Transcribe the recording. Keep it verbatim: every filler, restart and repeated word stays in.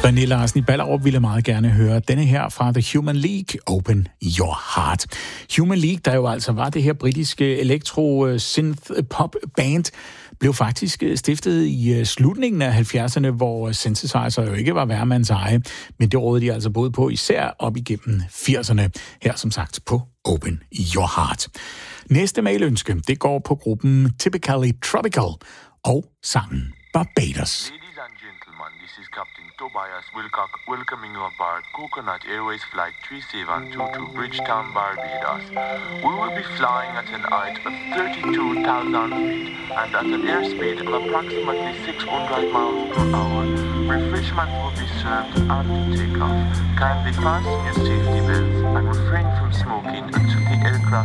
René Larsen i Ballerup ville meget gerne høre denne her fra The Human League, Open Your Heart. Human League, der jo altså var det her britiske elektro-synth-pop-band, blev faktisk stiftet i slutningen af halvfjerdserne, hvor synthesizer jo ikke var hvermands eje, men det rådede de altså både på især op igennem firserne. Her som sagt på Open Your Heart. Næste mailønske, det går på gruppen Typically Tropical og sangen Barbados. This is Captain Tobias Wilcock welcoming you aboard Coconut Airways Flight three seven two to Bridgetown, Barbados. We will be flying at an height of thirty-two thousand feet and at an airspeed of approximately six hundred miles per hour. Refreshments will be served after takeoff. Kindly fasten your safety belts and refrain from smoking until the aircraft